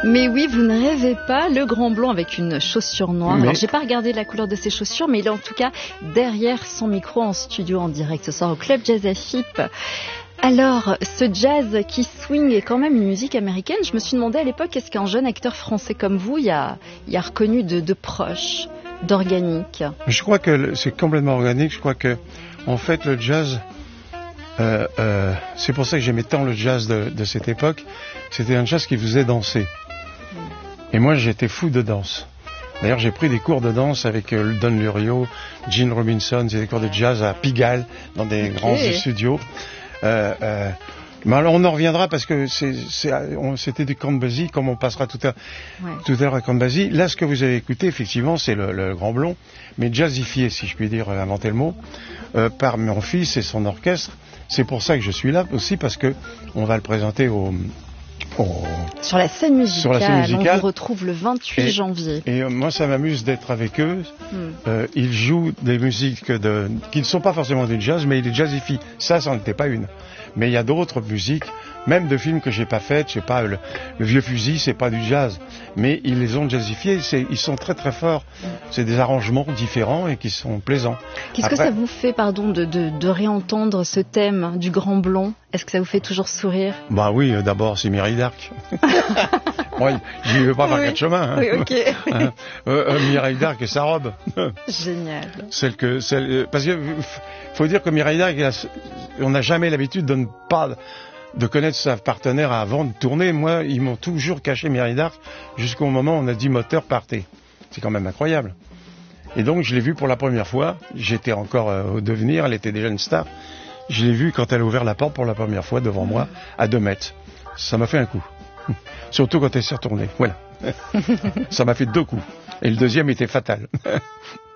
Mais oui, vous ne rêvez pas, le grand blond avec une chaussure noire. Alors, j'ai pas regardé la couleur de ses chaussures, mais il est en tout cas derrière son micro en studio en direct ce soir au Club Jazz à FIP. Alors, ce jazz qui swing est quand même une musique américaine. Je me suis demandé à l'époque, est-ce qu'un jeune acteur français comme vous y a reconnu de proche, d'organique? Je crois que c'est complètement organique. Je crois que, en fait, le jazz, c'est pour ça que j'aimais tant le jazz de cette époque. C'était un jazz qui faisait danser. Et moi, j'étais fou de danse. D'ailleurs, j'ai pris des cours de danse avec Don Lurio, Gene Robinson, c'est des cours de jazz à Pigalle, dans des grands studios. Mais alors on en reviendra parce que c'était du Count Basie, comme on passera tout à l'heure à Count Basie. Là, ce que vous avez écouté, effectivement, c'est le grand blond, mais jazzifié, si je puis dire, inventer le mot, par mon fils et son orchestre. C'est pour ça que je suis là aussi, parce que on va le présenter sur la scène musicale. On vous retrouve le 28 janvier. Et moi, ça m'amuse d'être avec eux. Ils jouent des musiques qui ne sont pas forcément du jazz, mais ils les jazzifient. Ça n'en était pas une. Mais il y a d'autres musiques, même de films que j'ai pas faites. Je sais pas, le Vieux Fusil, c'est pas du jazz, mais ils les ont jazzifiés. Ils sont très très forts. C'est des arrangements différents et qui sont plaisants. Qu'est-ce que ça vous fait, de réentendre ce thème du grand blond? Est-ce que ça vous fait toujours sourire? Bah oui, d'abord c'est Mireille d'Arc. Moi, j'y vais pas par quatre chemins. Hein. Oui, ok. Mireille d'Arc et sa robe. Génial. Parce que faut dire que Mireille d'Arc, on n'a jamais l'habitude de connaître sa partenaire avant de tourner. Moi, ils m'ont toujours caché Mireille d'Arc jusqu'au moment où on a dit moteur, partez. C'est quand même incroyable. Et donc, je l'ai vue pour la première fois. J'étais encore au devenir, elle était déjà une star. Je l'ai vue quand elle a ouvert la porte pour la première fois devant moi, à 2 mètres. Ça m'a fait un coup. Surtout quand elle s'est retournée. Voilà. Ça m'a fait 2 coups. Et le deuxième était fatal.